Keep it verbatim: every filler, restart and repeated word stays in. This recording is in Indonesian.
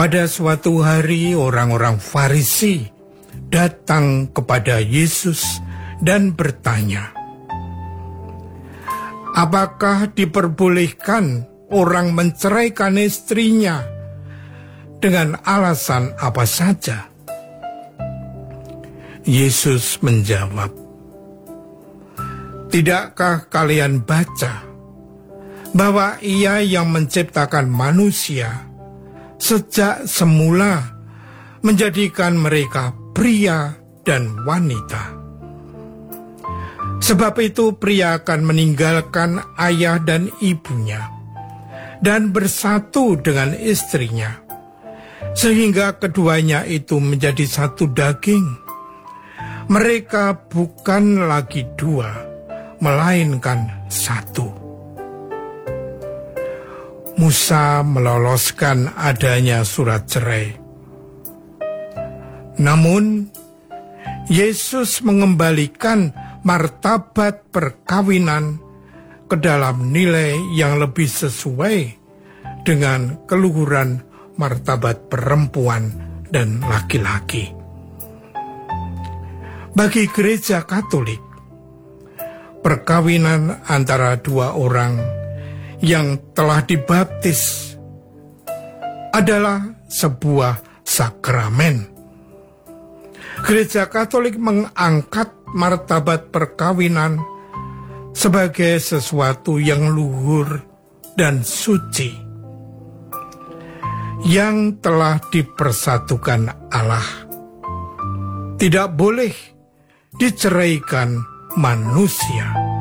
Pada suatu hari orang-orang Farisi datang kepada Yesus dan bertanya, apakah diperbolehkan orang menceraikan istrinya dengan alasan apa saja? Yesus menjawab, tidakkah kalian baca bahwa Ia yang menciptakan manusia sejak semula menjadikan mereka pria dan wanita? Sebab itu pria akan meninggalkan ayah dan ibunya dan bersatu dengan istrinya, sehingga keduanya itu menjadi satu daging. Mereka bukan lagi dua, melainkan satu. Musa meloloskan adanya surat cerai. Namun, Yesus mengembalikan martabat perkawinan ke dalam nilai yang lebih sesuai dengan keluhuran martabat perempuan dan laki-laki. Bagi Gereja Katolik, perkawinan antara dua orang yang telah dibaptis adalah sebuah sakramen. Gereja Katolik mengangkat martabat perkawinan sebagai sesuatu yang luhur dan suci, yang telah dipersatukan Allah. Tidak boleh diceraikan manusia.